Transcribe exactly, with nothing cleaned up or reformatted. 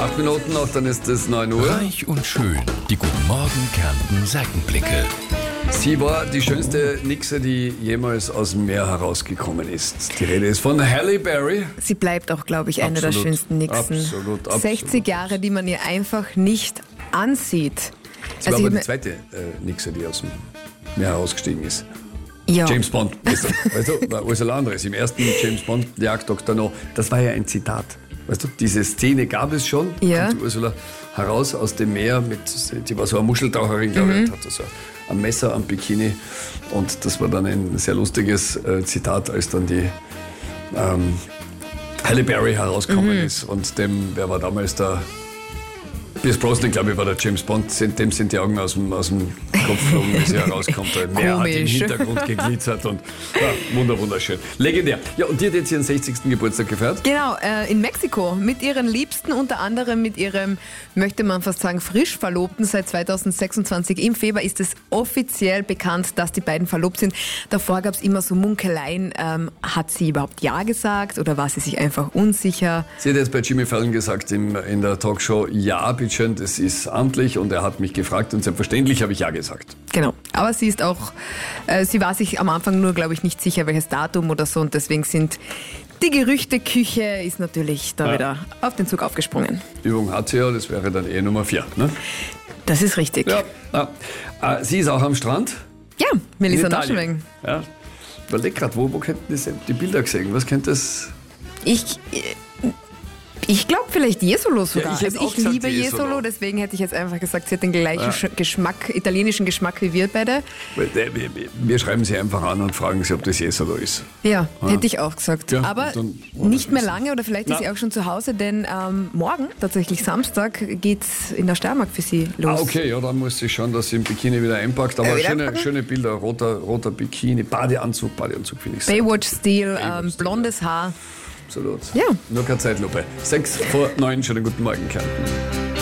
Acht Minuten noch, dann ist es neun Uhr. Reich und schön. Die Guten Morgen Kärnten Seitenblicke. Sie war die schönste Nixe, die jemals aus dem Meer herausgekommen ist. Die Rede ist von Halle Berry. Sie bleibt auch, glaube ich, eine Absolut, der schönsten Nixen. absolut, absolut. sechzig Jahre, die man ihr einfach nicht ansieht. Sie war Also aber ich- die zweite äh, Nixe, die aus dem Meer herausgestiegen ist. ja. James Bond, weißt du, weißt du, war alles ein anderes. Im ersten James Bond, Jagddoktor No, das war ja ein Zitat. Weißt du, diese Szene gab es schon. Ja. Kommt die Ursula heraus aus dem Meer, mit, die war so eine Muscheltaucherin, glaube ich, Mhm. und hatte so ein Messer am Bikini. Und das war dann ein sehr lustiges äh, Zitat, als dann die ähm, Halle Berry herausgekommen Mhm. ist. Und dem, wer war damals der? Pierce Brosnan, glaube ich, war der James Bond. Sind- Dem sind die Augen aus dem, aus dem Kopf geflogen, wie sie herauskommt. Der Meer hat im Komisch. Hintergrund geglitzert und ja, wunder, wunderschön. Legendär. Ja, und die hat jetzt ihren sechzigsten Geburtstag gefeiert. Genau, äh, in Mexiko mit ihren Liebsten, unter anderem mit ihrem, möchte man fast sagen, frisch Verlobten. Seit zweitausendsechsundzwanzig im Februar ist es offiziell bekannt, dass die beiden verlobt sind. Davor gab es immer so Munkeleien. Ähm, hat sie überhaupt Ja gesagt oder war sie sich einfach unsicher? Sie hat jetzt bei Jimmy Fallon gesagt im, in der Talkshow, ja, bitteschön, das ist amtlich und er hat mich gefragt und selbstverständlich habe ich ja gesagt. Genau, aber sie ist auch, äh, sie war sich am Anfang nur, glaube ich, nicht sicher, welches Datum oder so, und deswegen sind die Gerüchteküche ist natürlich da Ja. wieder auf den Zug aufgesprungen. Übung hat sie ja, das wäre dann eh Nummer vier. Ne? Das ist richtig. Ja, ja. Äh, sie ist auch am Strand. Ja, Melissa in Italien. Naschenweng. Ja. Überleg grad, wo, wo könnten das sein? Die Bilder gesehen? Was könnte das? Ich, ich glaube vielleicht Jesolo sogar. Ja, ich hätte also auch ich gesagt liebe Jesolo. Jesolo, deswegen hätte ich jetzt einfach gesagt, sie hat den gleichen Ja. Sch- Geschmack, italienischen Geschmack wie wir beide. Weil, äh, Wir, wir- wir schreiben sie einfach an und fragen sie, ob das Jesolo ist. Ja, hätte ich auch gesagt. Ja, Aber dann war nicht das mehr wissen. lange oder vielleicht ist Na. sie auch schon zu Hause, denn ähm, morgen, tatsächlich Samstag, geht's in der Steiermark für sie los. Ah, okay, ja, dann muss sie schauen, dass sie im Bikini wieder einpackt. Aber Äh, wieder schöne, einpacken? schöne Bilder, roter, roter Bikini, Badeanzug, Badeanzug finde ich sehr. Baywatch-Stil, ähm, Baywatch-Stil, blondes Haar. Absolut. Ja. Nur keine Zeitlupe. Sechs vor neun, schönen guten Morgen, Kärnten.